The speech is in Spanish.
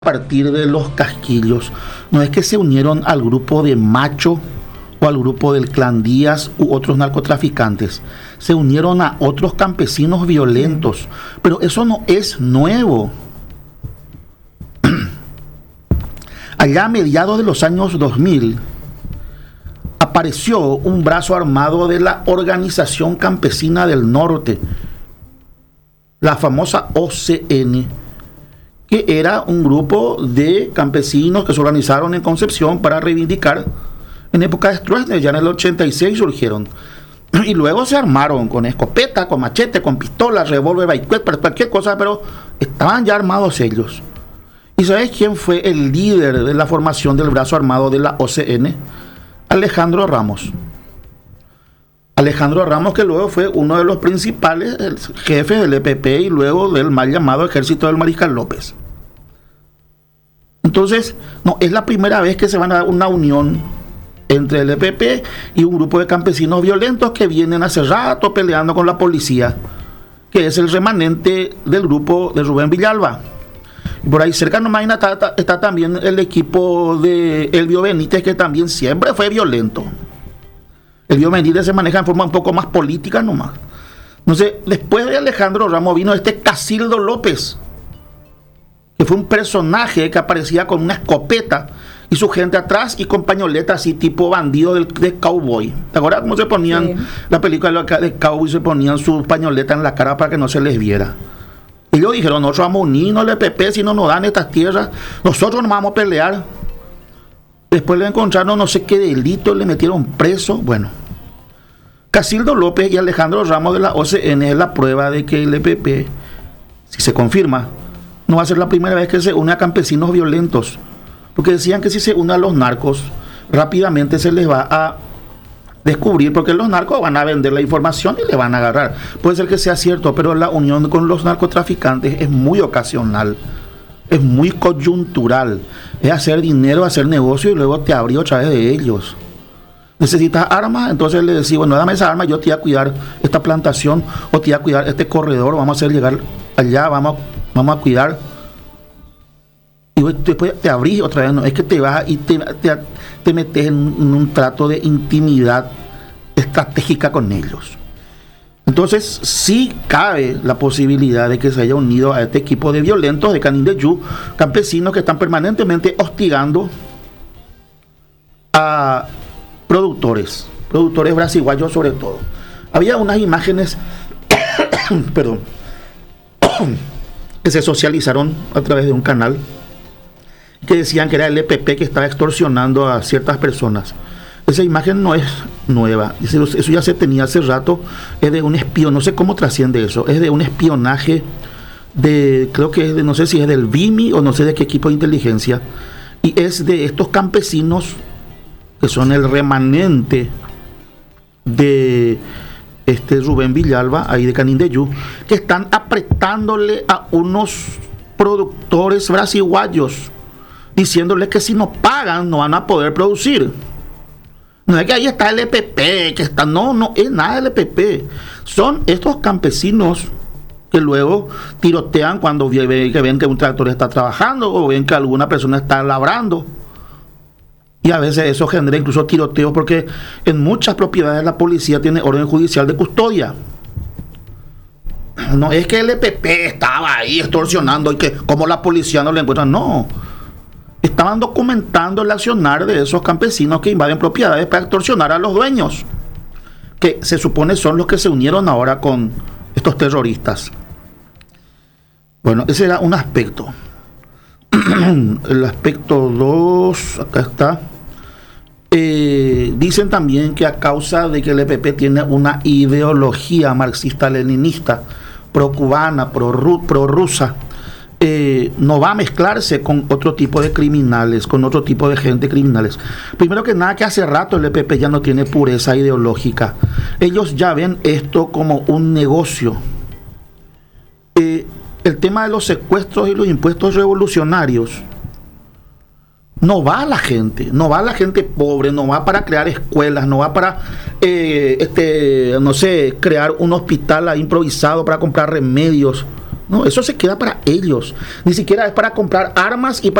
partir de los casquillos. No es que se unieron al grupo de Macho o al grupo del Clan Díaz u otros narcotraficantes. Se unieron a otros campesinos violentos. Pero eso no es nuevo. Allá a mediados de los años 2000 apareció un brazo armado de la Organización Campesina del Norte, la famosa OCN, que era un grupo de campesinos que se organizaron en Concepción para reivindicar. En época de Stroessner, ya en el 86 surgieron. Y luego se armaron con escopeta, con machete, con pistola, revólver, baicuet, cualquier cosa, pero estaban ya armados ellos. ¿Y sabes quién fue el líder de la formación del brazo armado de la OCN? Alejandro Ramos. Alejandro Ramos, que luego fue uno de los principales jefes del EPP y luego del mal llamado Ejército del Mariscal López. Entonces, no es la primera vez que se van a dar una unión entre el EPP y un grupo de campesinos violentos que vienen hace rato peleando con la policía, que es el remanente del grupo de Rubén Villalba. Y por ahí cerca nomás está también el equipo de Elvio Benítez, que también siempre fue violento. Elvio Benítez se maneja en forma un poco más política nomás. Entonces, después de Alejandro Ramos vino Casildo López, que fue un personaje que aparecía con una escopeta y su gente atrás y con pañoletas así tipo bandido de cowboy. ¿Te acuerdas cómo se ponían la película de cowboy? Se ponían su pañoleta en la cara para que no se les viera. Y ellos dijeron, nosotros vamos a unirnos al EPP, si no nos dan estas tierras, nosotros nos vamos a pelear. Después le encontraron no sé qué delito, le metieron preso. Bueno, Casildo López y Alejandro Ramos de la OCN es la prueba de que el EPP, si se confirma, no va a ser la primera vez que se une a campesinos violentos, porque decían que si se une a los narcos, rápidamente se les va a descubrir, porque los narcos van a vender la información y le van a agarrar. Puede ser que sea cierto, pero la unión con los narcotraficantes es muy ocasional, es muy coyuntural, es hacer dinero, hacer negocio y luego te abrí otra vez de ellos. Necesitas armas, entonces le decís, bueno, dame esa arma, yo te voy a cuidar esta plantación o te voy a cuidar este corredor, vamos a hacer llegar allá, vamos a cuidar. Y después te abrís otra vez, no es que te vas y te metes en un trato de intimidad estratégica con ellos. Entonces sí cabe la posibilidad de que se haya unido a este equipo de violentos de Canindeyú, campesinos que están permanentemente hostigando a productores brasiguayos sobre todo. Había unas imágenes perdón, que se socializaron a través de un canal que decían que era el EPP que estaba extorsionando a ciertas personas. Esa imagen no es nueva, eso ya se tenía hace rato. Es de un espío, no sé cómo trasciende eso, es de un espionaje creo que es de, no sé si es del BIMI o no sé de qué equipo de inteligencia, y es de estos campesinos que son el remanente de Rubén Villalba, ahí de Canindeyú, que están apretándole a unos productores brasiguayos, diciéndoles que si no pagan no van a poder producir. No es que ahí está el EPP, que está, no es nada el EPP. Son estos campesinos que luego tirotean cuando ven que un tractor está trabajando o ven que alguna persona está labrando. Y a veces eso genera incluso tiroteos, porque en muchas propiedades la policía tiene orden judicial de custodia. No es que el EPP estaba ahí extorsionando y que como la policía no le encuentra, no. Estaban documentando el accionar de esos campesinos que invaden propiedades para extorsionar a los dueños, que se supone son los que se unieron ahora con estos terroristas. Bueno, ese era un aspecto. El aspecto 2, acá está. Dicen también que a causa de que el EPP tiene una ideología marxista-leninista, pro-cubana, pro-rusa, no va a mezclarse con otro tipo de criminales, con otro tipo de gente criminales. Primero que nada, que hace rato el EPP ya no tiene pureza ideológica. Ellos ya ven esto como un negocio. El tema de los secuestros y los impuestos revolucionarios no va a la gente pobre, no va para crear escuelas, no va para no sé, crear un hospital improvisado para comprar remedios. No, eso se queda para ellos. Ni siquiera es para comprar armas y